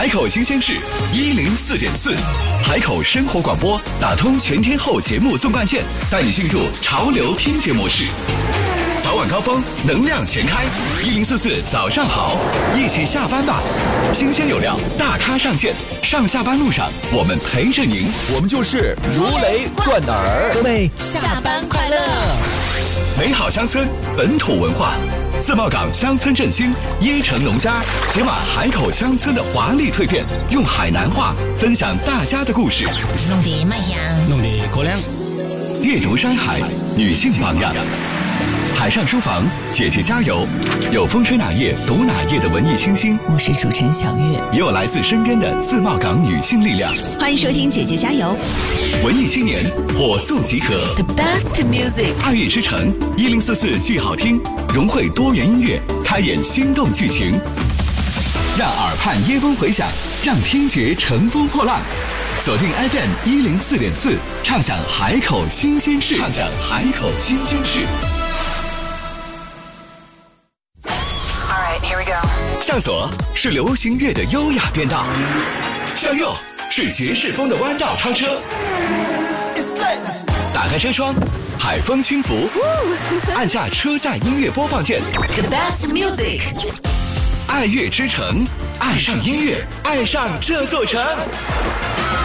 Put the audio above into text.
海口新鲜事104.4，海口生活广播打通全天候节目纵贯线，带你进入潮流听觉模式。早晚高峰，能量全开，1044早上好，一起下班吧。新鲜有料，大咖上线，上下班路上我们陪着您， 我们就是如雷贯耳。 各位下班快乐！ 美好乡村，本土文化。自贸港乡村振兴，椰城农家解码海口乡村的华丽蜕变，用海南话分享大家的故事。 弄得卖香， 弄得可亮。 阅读山海，女性榜样。海上书房，姐姐加油！有风吹哪页读哪页的文艺清新， 我是主持人小月， 也有来自身边的自贸港女性力量。 欢迎收听姐姐加油！ 文艺青年火速集合 The best music， 爱乐之城1044剧好听，融汇多元音乐，开演心动剧情，让耳畔耶风回响，让听觉乘风破浪。锁定 FM 104.4，畅享海口新鲜事，畅享海口新鲜事。向左是流行乐的优雅变道，向右是爵士风的弯道超车。打开车窗，海风轻拂，按下车载音乐播放键。 The best music， 爱乐之城，爱上音乐，爱上这座城。